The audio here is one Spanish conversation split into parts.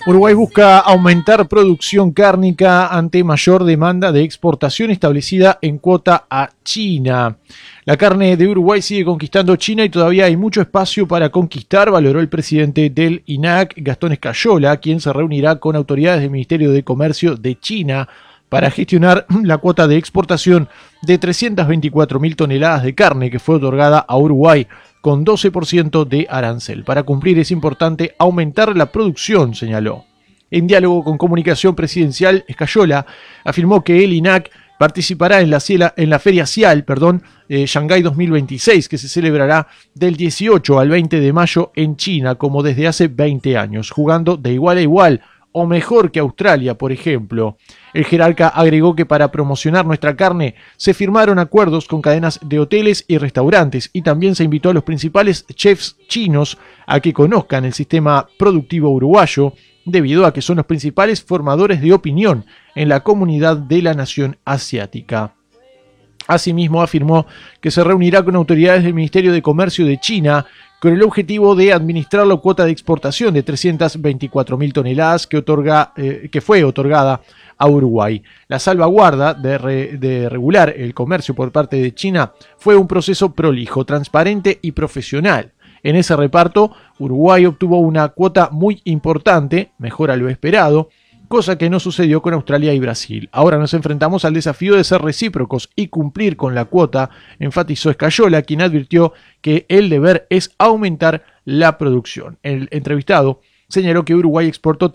Uruguay busca aumentar producción cárnica ante mayor demanda de exportación establecida en cuota a China. La carne de Uruguay sigue conquistando China y todavía hay mucho espacio para conquistar, valoró el presidente del INAC, Gastón Escayola, quien se reunirá con autoridades del Ministerio de Comercio de China para gestionar la cuota de exportación de 324.000 toneladas de carne que fue otorgada a Uruguay con 12% de arancel. Para cumplir es importante aumentar la producción, señaló. En diálogo con Comunicación Presidencial, Escayola afirmó que el INAC participará en la Feria CIAL, Shanghái 2026, que se celebrará del 18 al 20 de mayo en China, como desde hace 20 años, jugando de igual a igual, o mejor que Australia, por ejemplo. El jerarca agregó que para promocionar nuestra carne se firmaron acuerdos con cadenas de hoteles y restaurantes y también se invitó a los principales chefs chinos a que conozcan el sistema productivo uruguayo, debido a que son los principales formadores de opinión en la comunidad de la nación asiática. Asimismo, afirmó que se reunirá con autoridades del Ministerio de Comercio de China con el objetivo de administrar la cuota de exportación de 324.000 toneladas que fue otorgada a Uruguay. La salvaguarda de regular el comercio por parte de China fue un proceso prolijo, transparente y profesional. En ese reparto, Uruguay obtuvo una cuota muy importante, mejor a lo esperado, cosa que no sucedió con Australia y Brasil. Ahora nos enfrentamos al desafío de ser recíprocos y cumplir con la cuota, enfatizó Escayola, quien advirtió que el deber es aumentar la producción. El entrevistado señaló que Uruguay exportó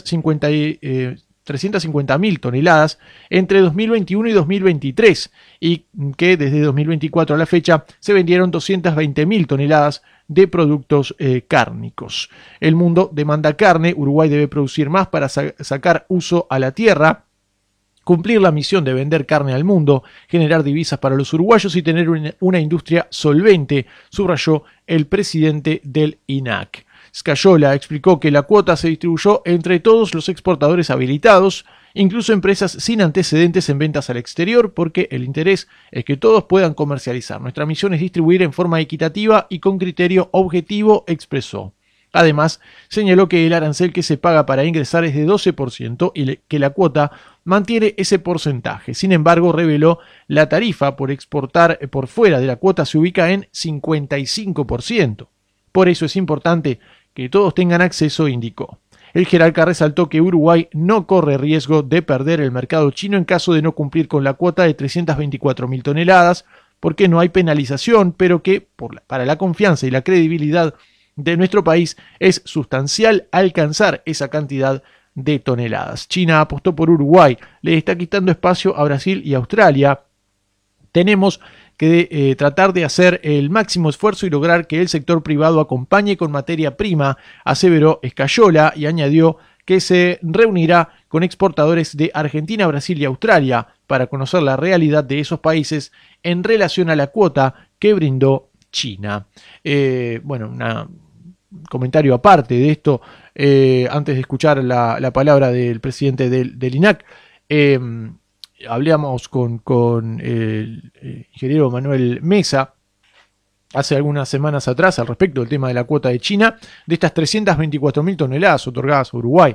350.000 toneladas entre 2021 y 2023 y que desde 2024 a la fecha se vendieron 220.000 toneladas de productos cárnicos. El mundo demanda carne, Uruguay debe producir más para sacar uso a la tierra, cumplir la misión de vender carne al mundo, generar divisas para los uruguayos y tener una industria solvente, subrayó el presidente del INAC. Escayola explicó que la cuota se distribuyó entre todos los exportadores habilitados, incluso empresas sin antecedentes en ventas al exterior, porque el interés es que todos puedan comercializar. Nuestra misión es distribuir en forma equitativa y con criterio objetivo, expresó. Además, señaló que el arancel que se paga para ingresar es de 12% y que la cuota mantiene ese porcentaje. Sin embargo, reveló la tarifa por exportar por fuera de la cuota se ubica en 55%. Por eso es importante que todos tengan acceso, indicó. El jerarca resaltó que Uruguay no corre riesgo de perder el mercado chino en caso de no cumplir con la cuota de 324.000 toneladas, porque no hay penalización, pero que para la confianza y la credibilidad de nuestro país es sustancial alcanzar esa cantidad de toneladas. China apostó por Uruguay, le está quitando espacio a Brasil y Australia. Tenemos que tratar de hacer el máximo esfuerzo y lograr que el sector privado acompañe con materia prima, aseveró Escayola, y añadió que se reunirá con exportadores de Argentina, Brasil y Australia para conocer la realidad de esos países en relación a la cuota que brindó China. Un comentario aparte de esto, antes de escuchar la palabra del presidente del INAC, hablamos con el ingeniero Manuel Mesa hace algunas semanas atrás al respecto del tema de la cuota de China, de estas 324.000 toneladas otorgadas a Uruguay,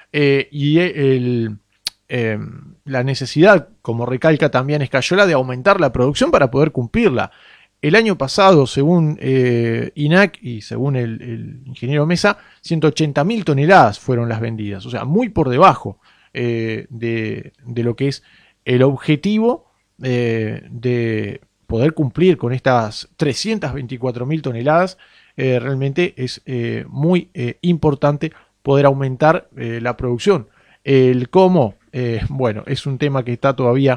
la necesidad, como recalca también Escayola, de aumentar la producción para poder cumplirla. El año pasado, según INAC y según el ingeniero Mesa, 180.000 toneladas fueron las vendidas, o sea, muy por debajo de lo que es el objetivo de poder cumplir con estas 324.000 toneladas. Realmente es muy importante poder aumentar la producción. El cómo, es un tema que está todavía